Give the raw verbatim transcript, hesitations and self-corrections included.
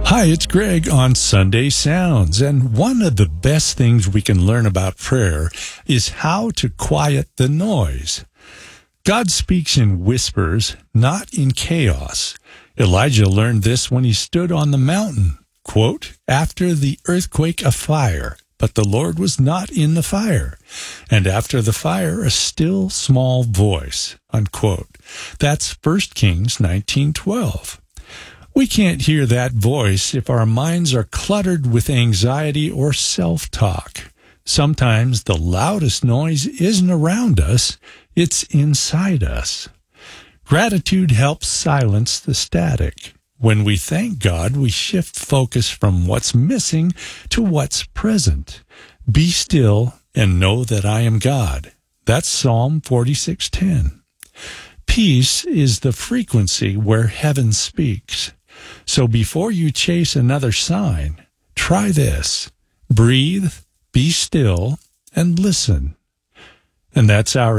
Hi, it's Greg on Sunday Sounds, and one of the best things we can learn about prayer is how to quiet the noise. God speaks in whispers, not in chaos. Elijah learned this when he stood on the mountain, quote, after the earthquake a fire, but the Lord was not in the fire, and after the fire a still small voice, unquote. That's First Kings nineteen twelve. We can't hear that voice if our minds are cluttered with anxiety or self-talk. Sometimes the loudest noise isn't around us, it's inside us. Gratitude helps silence the static. When we thank God, we shift focus from what's missing to what's present. Be still and know that I am God. That's Psalm forty-six ten. Peace is the frequency where heaven speaks. So before you chase another sign, try this. Breathe, be still, and listen. And that's our